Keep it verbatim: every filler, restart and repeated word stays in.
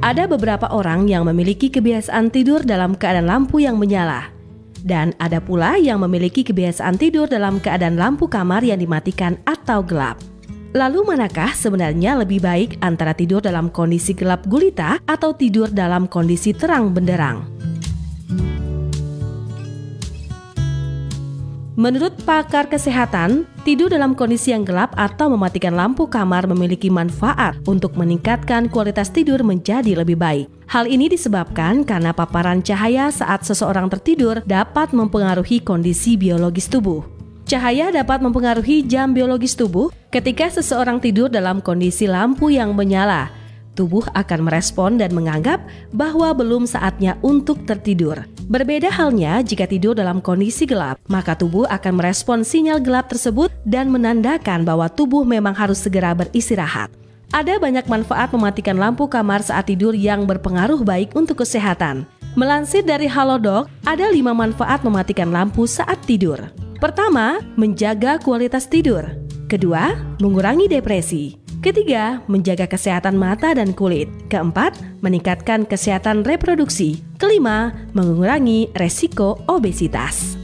Ada beberapa orang yang memiliki kebiasaan tidur dalam keadaan lampu yang menyala. Dan ada pula yang memiliki kebiasaan tidur dalam keadaan lampu kamar yang dimatikan atau gelap. Lalu manakah sebenarnya lebih baik antara tidur dalam kondisi gelap gulita atau tidur dalam kondisi terang benderang? Menurut pakar kesehatan, tidur dalam kondisi yang gelap atau mematikan lampu kamar memiliki manfaat untuk meningkatkan kualitas tidur menjadi lebih baik. Hal ini disebabkan karena paparan cahaya saat seseorang tertidur dapat mempengaruhi kondisi biologis tubuh. Cahaya dapat mempengaruhi jam biologis tubuh. Ketika seseorang tidur dalam kondisi lampu yang menyala, tubuh akan merespon dan menganggap bahwa belum saatnya untuk tertidur. Berbeda halnya jika tidur dalam kondisi gelap, maka tubuh akan merespon sinyal gelap tersebut dan menandakan bahwa tubuh memang harus segera beristirahat. Ada banyak manfaat mematikan lampu kamar saat tidur yang berpengaruh baik untuk kesehatan. Melansir dari Halodoc, ada lima manfaat mematikan lampu saat tidur. Pertama, menjaga kualitas tidur. Kedua, mengurangi depresi. Ketiga, menjaga kesehatan mata dan kulit. Keempat, meningkatkan kesehatan reproduksi. Kelima, mengurangi resiko obesitas.